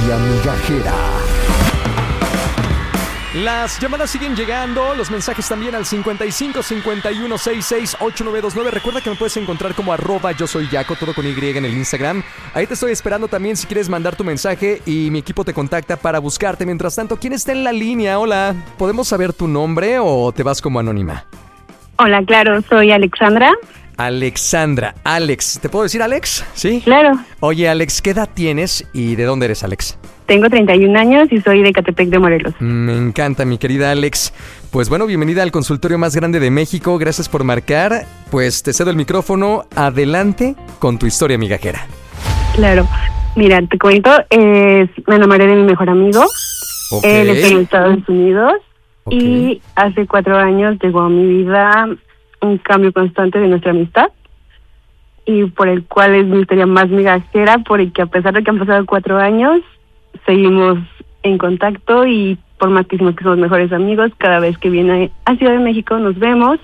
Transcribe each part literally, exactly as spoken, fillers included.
historia migajera. Las llamadas siguen llegando, los mensajes también al cincuenta y cinco, cincuenta y uno, sesenta y seis, ochenta y nueve veintinueve. Recuerda que me puedes encontrar como arroba yo soy Yaco, todo con Y en el Instagram. Ahí te estoy esperando también si quieres mandar tu mensaje y mi equipo te contacta para buscarte. Mientras tanto, ¿quién está en la línea? Hola, ¿podemos saber tu nombre o te vas como anónima? Hola, claro, soy Alexandra. Alexandra, Alex, ¿te puedo decir Alex? ¿Sí? Claro. Oye, Alex, ¿qué edad tienes y de dónde eres, Alex? Tengo treinta y un años y soy de Ecatepec de Morelos. Me encanta, mi querida Alex. Pues bueno, bienvenida al consultorio más grande de México. Gracias por marcar. Pues te cedo el micrófono. Adelante con tu historia migajera. Claro. Mira, te cuento, eh, me enamoré de mi mejor amigo. Okay. Él está en Estados Unidos. Okay. Y hace cuatro años llegó a mi vida un cambio constante de nuestra amistad. Y por el cual es mi historia más migajera, porque a pesar de que han pasado cuatro años, seguimos en contacto y por más que decimos que somos mejores amigos, cada vez que viene a Ciudad de México nos vemos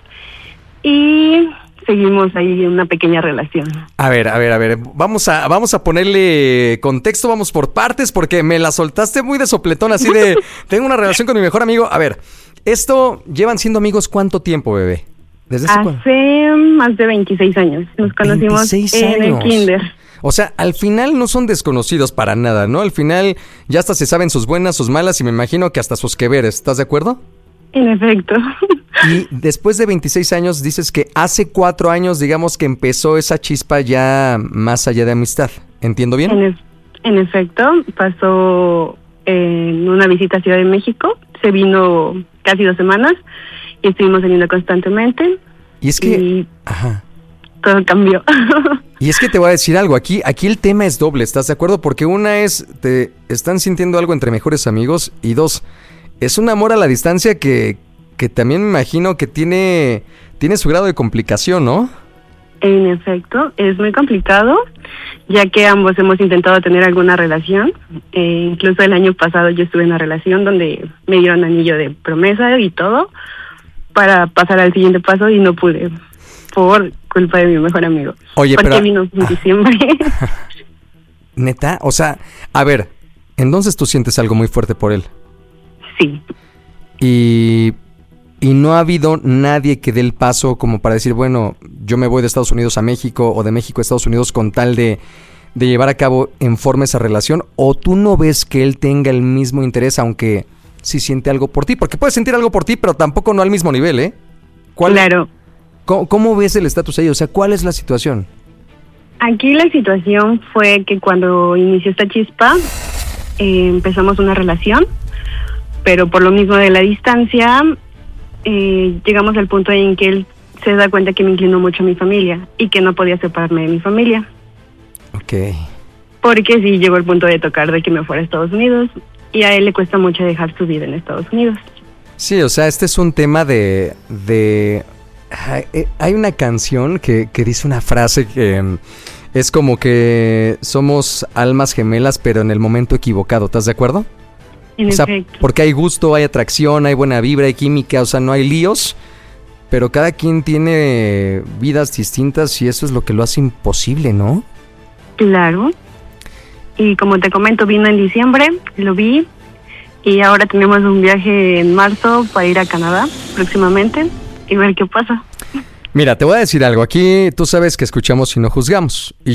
y seguimos ahí en una pequeña relación. A ver, a ver, a ver, vamos a, vamos a ponerle contexto, vamos por partes porque me la soltaste muy de sopletón, así de, tengo una relación con mi mejor amigo. A ver, esto, ¿llevan siendo amigos cuánto tiempo, bebé? ¿Desde hace cuándo? Hace más de veintiséis años, nos conocimos en el kinder. O sea, al final no son desconocidos para nada, ¿no? Al final ya hasta se saben sus buenas, sus malas y me imagino que hasta sus que veres. ¿Estás de acuerdo? En efecto. Y después de veintiséis años dices que hace cuatro años, digamos que empezó esa chispa ya más allá de amistad. ¿Entiendo bien? En, e- en efecto, pasó en una visita a Ciudad de México. Se vino casi dos semanas y estuvimos saliendo constantemente. Y es que... Y Ajá. todo cambió. Y es que te voy a decir algo, aquí, aquí el tema es doble, ¿estás de acuerdo? Porque una es, te están sintiendo algo entre mejores amigos y dos, es un amor a la distancia que, que también me imagino que tiene, tiene su grado de complicación, ¿no? En efecto, es muy complicado, ya que ambos hemos intentado tener alguna relación. Eh, incluso el año pasado yo estuve en una relación donde me dieron anillo de promesa y todo para pasar al siguiente paso y no pude. Por culpa de mi mejor amigo. Oye, porque pero... vino en diciembre. ¿Neta? O sea, a ver, entonces tú sientes algo muy fuerte por él. Sí. Y... Y no ha habido nadie que dé el paso como para decir, bueno, yo me voy de Estados Unidos a México o de México a Estados Unidos con tal de, de llevar a cabo en forma esa relación. ¿O tú no ves que él tenga el mismo interés, aunque sí siente algo por ti? Porque puede sentir algo por ti, pero tampoco no al mismo nivel, ¿eh? ¿Cuál... Claro. ¿Cómo, ¿Cómo ves el estatus ahí? O sea, ¿cuál es la situación? Aquí la situación fue que cuando inició esta chispa, eh, empezamos una relación, pero por lo mismo de la distancia, eh, llegamos al punto en que él se da cuenta que me inclinó mucho a mi familia y que no podía separarme de mi familia. Ok. Porque sí llegó el punto de tocar de que me fuera a Estados Unidos y a él le cuesta mucho dejar su vida en Estados Unidos. Sí, o sea, este es un tema de... de... Hay una canción que, que dice una frase que es como que somos almas gemelas, pero en el momento equivocado, ¿estás de acuerdo? En o sea, efecto. porque hay gusto, hay atracción, hay buena vibra, hay química, o sea, no hay líos, pero cada quien tiene vidas distintas y eso es lo que lo hace imposible, ¿no? Claro. Y como te comento, vino en diciembre, lo vi, y ahora tenemos un viaje en marzo para ir a Canadá próximamente. Y ver qué pasa. Mira, te voy a decir algo. Aquí tú sabes que escuchamos y no juzgamos. Y